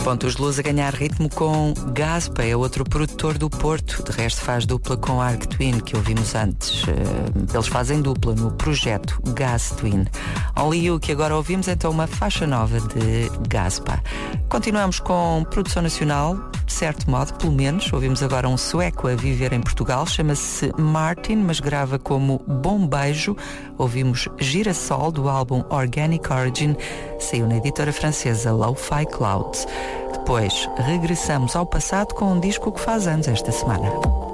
Pontos de Luz a ganhar ritmo com Gaspa, é outro produtor do Porto. De resto faz dupla com Arc Twin, que ouvimos antes. Eles fazem dupla no projeto Gas Twin. Only You, que agora ouvimos, então uma faixa nova de Gaspa. Continuamos com produção nacional, de certo modo, pelo menos. Ouvimos agora um sueco a viver em Portugal, chama-se Martin, mas grava como Bom Beijo. Ouvimos Girassol, do álbum Organic Origin, saiu na editora francesa Lo-Fi Clouds. Depois regressamos ao passado com um disco que faz anos esta semana.